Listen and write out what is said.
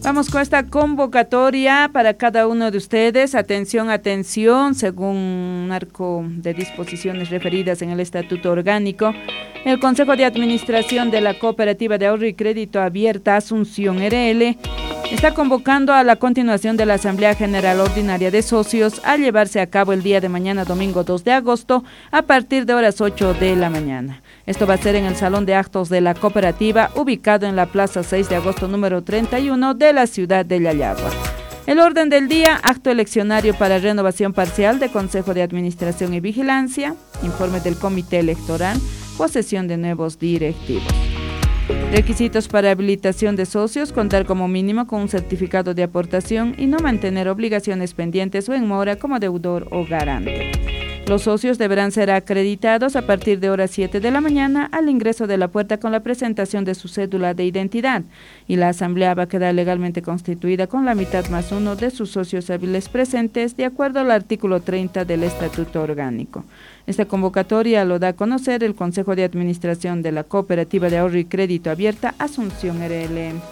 Vamos con esta convocatoria para cada uno de ustedes. Atención, atención, según marco de disposiciones referidas en el Estatuto Orgánico, el Consejo de Administración de la Cooperativa de Ahorro y Crédito Abierta Asunción RL está convocando a la continuación de la Asamblea General Ordinaria de Socios a llevarse a cabo el día de mañana, domingo 2 de agosto, a partir de horas 8 de la mañana. Esto va a ser en el Salón de Actos de la Cooperativa, ubicado en la Plaza 6 de agosto número 31 de la ciudad de Yayagua. El orden del día: acto eleccionario para renovación parcial de Consejo de Administración y Vigilancia, informe del Comité Electoral, posesión de nuevos directivos. Requisitos para habilitación de socios: contar como mínimo con un certificado de aportación y no mantener obligaciones pendientes o en mora como deudor o garante. Los socios deberán ser acreditados a partir de horas 7 de la mañana al ingreso de la puerta con la presentación de su cédula de identidad, y la asamblea va a quedar legalmente constituida con la mitad más uno de sus socios hábiles presentes, de acuerdo al artículo 30 del Estatuto Orgánico. Esta convocatoria lo da a conocer el Consejo de Administración de la Cooperativa de Ahorro y Crédito Abierta Asunción RL.